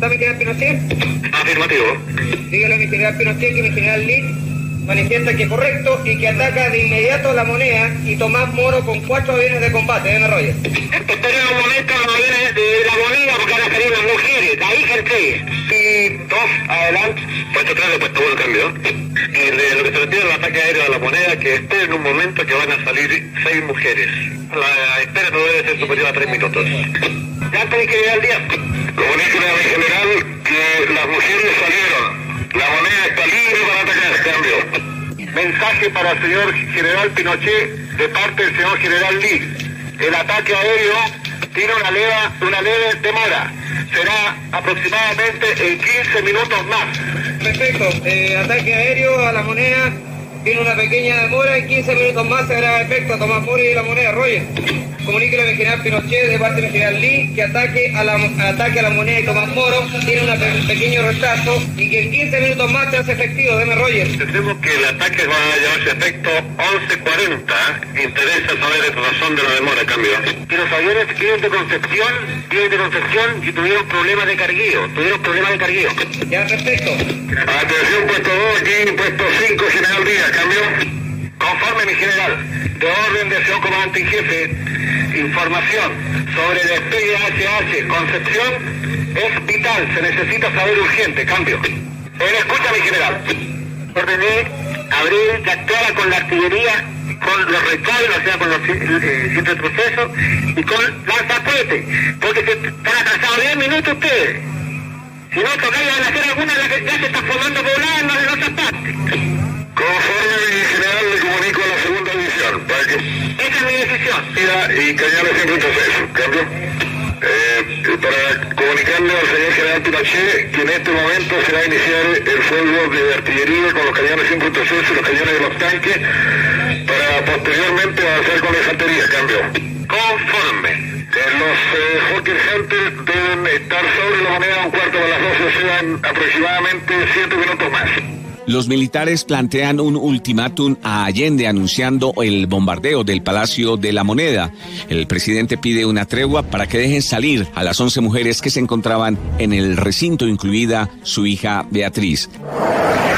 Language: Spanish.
¿Está mi general Pinochet? Afirmativo. Dígale a mi general Pinochet que mi general Lee manifiesta que es correcto y que ataca de inmediato La Moneda y Tomás Moro con 4 aviones de combate. Deme rollo. Esperen un momento los aviones de La Moneda porque van a salir las mujeres. Ahí gente. Y 2, adelante. Puesto 3 de puesto 1, cambio. Y de lo que se refiere al ataque aéreo a La Moneda, que esté en un momento que van a salir 6 mujeres. La espera no debe ser superior a 3 minutos. Ya tenéis que llegar al día. Comunico a mi general que las mujeres salieron. La Moneda está libre para atacar, cambio. Mensaje para el señor general Pinochet de parte del señor general Lee. El ataque aéreo tiene una leve demora. Será aproximadamente en 15 minutos más. Perfecto. Ataque aéreo a La Moneda tiene una pequeña demora. En 15 minutos más se hará efecto a Tomás Moro y La Moneda. Roger. Comuníquele a mi general Pinochet de parte de mi general Lee que ataque a La Moneda y Tomás Moro tiene un pequeño retraso y que en 15 minutos más se hace efectivo. Deme Roger. Entendemos que el ataque va a llevarse a efecto 11:40. Interesa saber la razón de la demora, cambio. Que los aviones vienen de Concepción y tuvieron problemas de carguío. Ya, perfecto. Atención, puesto 2, aquí, puesto 5, general Díaz, cambio. Conforme mi general, de orden de señor comandante en jefe, información sobre despegue HH Concepción es vital, se necesita saber urgente, cambio. Él escucha, mi general. Ordené abrir que actuara con la artillería, con los recuadros, o sea, con los sin retroceso y con lanzacohetes, porque se están atrasados 10 minutos ustedes. Si no, todavía van a hacer alguna de las que ya se está formando poblada en otras partes. Conforme mi general le comunico a la segunda división, para que... Esa es mi decisión. Y Cañales siempre proceso, ¿cambio? Para comunicarle al señor general Pinochet que en este momento se va a iniciar el fuego de artillería con los cañones sin punto y los cañones de los tanques para posteriormente avanzar con la infantería, cambio. Conforme. Los Hawker Center deben estar sobre La Moneda a 11:45, o sea, en aproximadamente 7 minutos más. Los militares plantean un ultimátum a Allende anunciando el bombardeo del Palacio de La Moneda. El presidente pide una tregua para que dejen salir a las 11 mujeres que se encontraban en el recinto, incluida su hija Beatriz.